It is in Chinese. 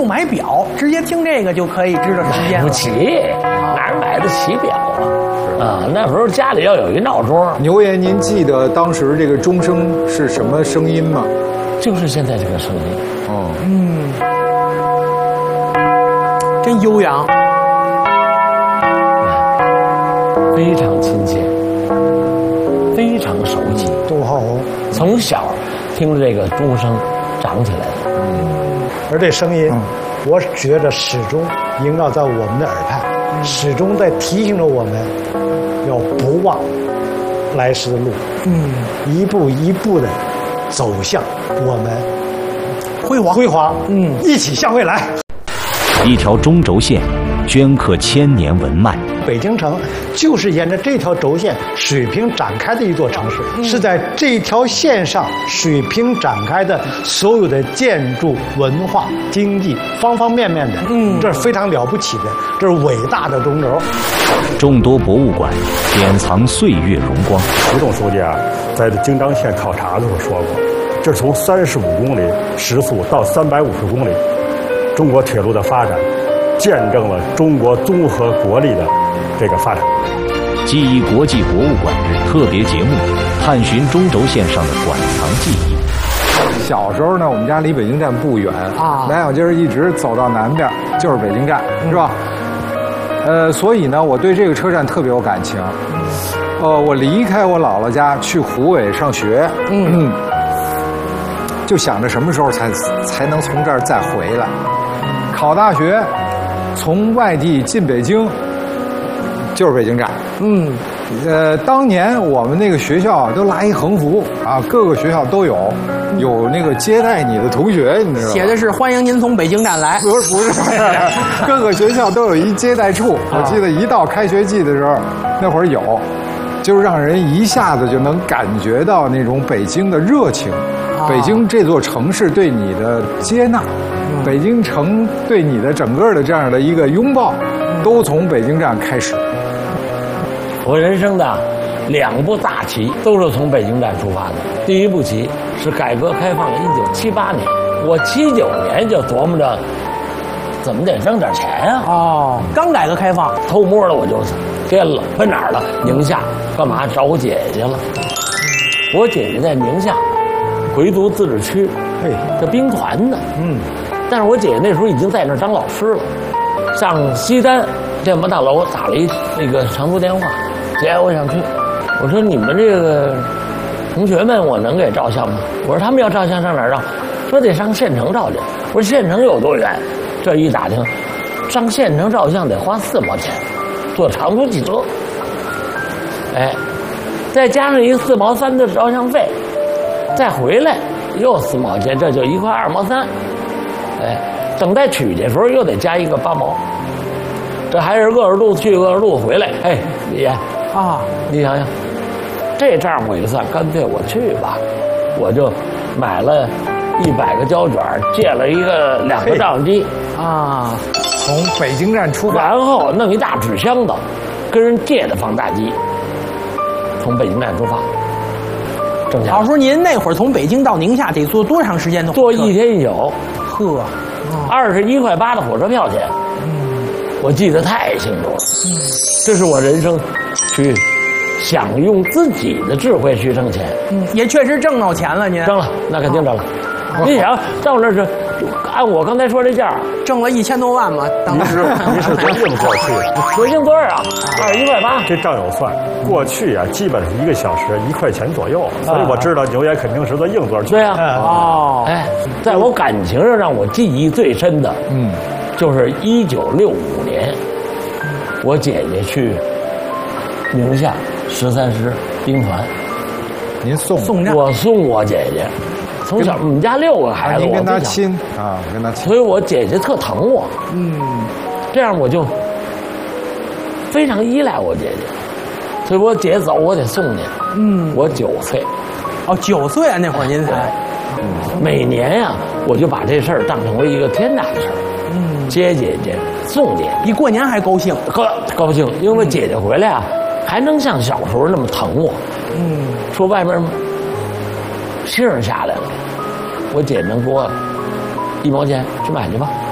用买表，直接听这个就可以知道时间了。 买不起，哪儿买得起表啊？那时候家里要有一闹钟。 牛爷，您记得当时这个钟声是什么声音吗？ 就是现在这个声音。 哦， 真悠扬， 非常亲切，非常熟悉。 杜浩宏， 从小听着这个钟声长起来的。 而这声音，我觉得始终萦绕在我们的耳畔，始终在提醒着我们要不忘来时的路，一步一步的走向我们辉煌，一起向未来。 一条中轴线，镌刻千年文脉。 北京城就是沿着这条轴线水平展开的一座城市，是在这条线上水平展开的所有的建筑、文化、经济方方面面的，这是非常了不起的，这是伟大的中轴。 众多博物馆典藏岁月荣光。 习总书记啊，在京张线考察的时候说过，这从35公里时速到350公里，中国铁路的发展，见证了中国综合国力的这个发展。 记忆国际博物馆日特别节目，探寻中轴线上的馆藏记忆。 小时候呢，我们家离北京站不远啊，南小街一直走到南边就是北京站，是吧？所以呢，我对这个车站特别有感情。我离开我姥姥家去湖北上学，就想着什么时候才能从这儿再回来。考大学，从外地进北京，就是北京站。当年我们那个学校都拉一横幅啊，各个学校都有那个接待你的同学，你知道吗？ 写的是欢迎您从北京站来。 不是，各个学校都有一接待处。我记得一到开学季的时候，那会儿有，就让人一下子就能感觉到那种北京的热情，北京这座城市对你的接纳，北京城对你的整个的这样的一个拥抱，都从北京站开始。 我人生的2步大棋都是从北京站出发的。第一步棋是改革开放1978年，我79年就琢磨着怎么得挣点钱啊。 刚改革开放， 偷摸的我就颠了，奔哪儿了？宁夏，干嘛？找我姐姐了。我姐姐在宁夏回族自治区，这兵团呢。但是我姐姐那时候已经在那儿当老师了。上西单电报大楼打了那个长途电话，姐，我想去。我说你们这个同学们，我能给照相吗？我说他们要照相上哪儿照？说得上县城照去。我说县城有多远？这一打听，上县城照相得花4毛钱，坐长途汽车。再加上一4毛3的照相费，再回来又4毛钱，这就1块2毛3。等待取的时候又得加一个8毛。这还是鄂尔多去鄂尔多回来。李岩啊，你想想，这账我一算，干脆我去吧。我就买了100个胶卷，借了2个照相机啊，从北京站出发， 然后弄一大纸箱子，跟人借的放大机，从北京站出发。 老叔，您那会儿从北京到宁夏得坐多长时间的火车？ 坐1天1宿。 呵 ，21块8的火车票钱。我记得太清楚了。这是我人生去想用自己的智慧去挣钱。 也确实挣到钱了，您挣了，那肯定挣了。你想到那是按我刚才说这价， 挣了1000多万嘛？当时您是多硬过去的？ 多硬多少啊？21块8。 这账有算，过去啊，基本是1个小时1块钱左右，所以我知道牛爷肯定是做硬座去。 对啊，在我感情上让我记忆最深的，就是1965年，我姐姐去宁夏13师兵团， 您送站， 我送我姐姐。从小我们家6个孩子， 您跟他亲啊，跟他亲， 所以我姐姐特疼我。这样我就非常依赖我姐姐，所以我姐走我得送去。我9岁。 9岁啊，那会儿您才。 每年呀，我就把这事儿当成为一个天大的事儿。接姐姐，送姐姐， 比过年还高兴。 高兴，因为姐姐回来啊，还能像小时候那么疼我。说外面信儿下来了，我姐能给我1毛钱去买去吧。